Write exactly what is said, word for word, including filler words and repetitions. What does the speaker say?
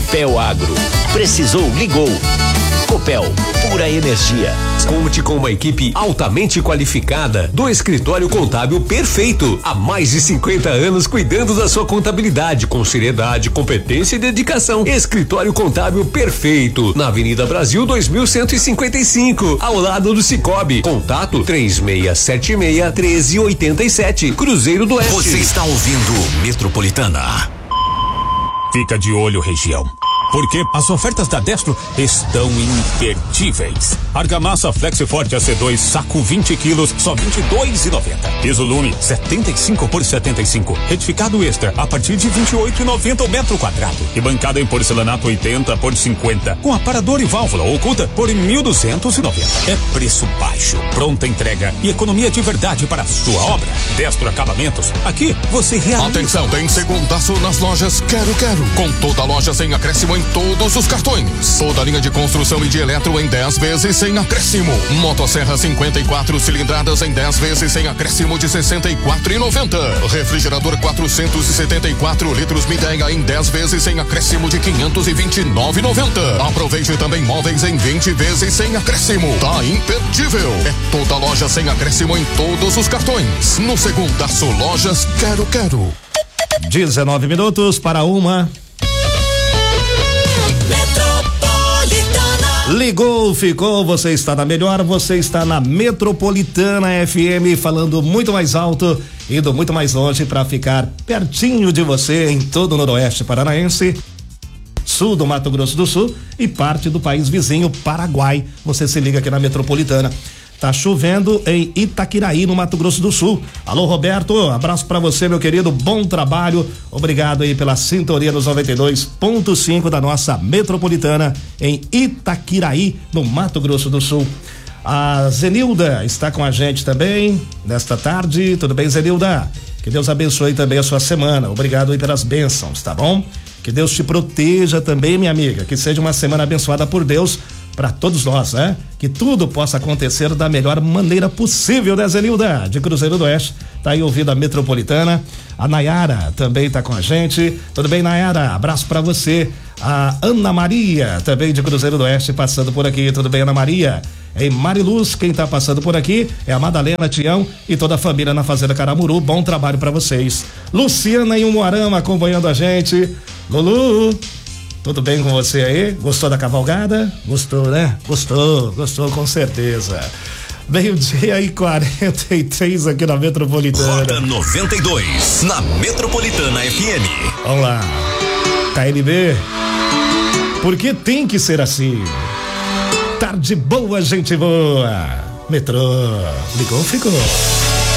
Copel Agro. Precisou, ligou. Copel, pura energia. Conte com uma equipe altamente qualificada do Escritório Contábil Perfeito. Há mais de cinquenta anos cuidando da sua contabilidade com seriedade, competência e dedicação. Escritório Contábil Perfeito, na Avenida Brasil dois mil cento e cinquenta e cinco, ao lado do Cicobi. Contato três seis sete seis, um três oito sete, Cruzeiro do Oeste. Você está ouvindo Metropolitana. Fica de olho, região, porque as ofertas da Destro estão imperdíveis. Argamassa Flexiforte A C dois, saco vinte quilos, só vinte e dois reais e noventa. Piso Lume, setenta e cinco por setenta e cinco. Retificado extra, a partir de vinte e oito reais e noventa o metro quadrado. E bancada em porcelanato oitenta por cinquenta. Com aparador e válvula oculta por mil duzentos e noventa. É preço baixo, pronta entrega e economia de verdade para a sua obra. Destro Acabamentos, aqui você realiza. Atenção, tem segundaço nas lojas Quero Quero. Com toda a loja sem acréscimo em todos os cartões. Toda a linha de construção e de eletro em dez vezes sem acréscimo. Motosserra cinquenta e quatro cilindradas em dez vezes sem acréscimo de sessenta e quatro reais e noventa. Refrigerador quatrocentos e setenta e quatro litros Midea em dez vezes sem acréscimo de quinhentos e vinte e nove reais e noventa. Aproveite também móveis em vinte vezes sem acréscimo. Tá imperdível. É toda loja sem acréscimo em todos os cartões. No Segundaço Lojas Quero Quero. dezenove minutos para uma. Ligou, ficou, você está na melhor, você está na Metropolitana F M, falando muito mais alto, indo muito mais longe para ficar pertinho de você em todo o Noroeste Paranaense, sul do Mato Grosso do Sul e parte do país vizinho, Paraguai. Você se liga aqui na Metropolitana. Tá chovendo em Itaquiraí, no Mato Grosso do Sul. Alô, Roberto, abraço pra você, meu querido, bom trabalho. Obrigado aí pela sintonia nos noventa e dois ponto cinco da nossa Metropolitana em Itaquiraí, no Mato Grosso do Sul. A Zenilda está com a gente também nesta tarde. Tudo bem, Zenilda? Que Deus abençoe também a sua semana. Obrigado aí pelas bênçãos, tá bom? Que Deus te proteja também, minha amiga. Que seja uma semana abençoada por Deus para todos nós, né? Que tudo possa acontecer da melhor maneira possível, né, Zenilda? De Cruzeiro do Oeste, tá aí ouvindo a Metropolitana. A Nayara também tá com a gente. Tudo bem, Nayara? Abraço para você. A Ana Maria, também de Cruzeiro do Oeste, passando por aqui. Tudo bem, Ana Maria? Em Mariluz, quem tá passando por aqui é a Madalena, Tião e toda a família na Fazenda Caramuru. Bom trabalho para vocês. Luciana em Umuarama acompanhando a gente. Lulu, tudo bem com você aí? Gostou da cavalgada? Gostou, né? Gostou, gostou com certeza. Meio-dia e quarenta e três aqui na Metropolitana. Roda noventa e dois, na Metropolitana F M. Vamos lá. K N B. Porque tem que ser assim. Tarde boa, gente boa. Metrô. Ligou, ficou.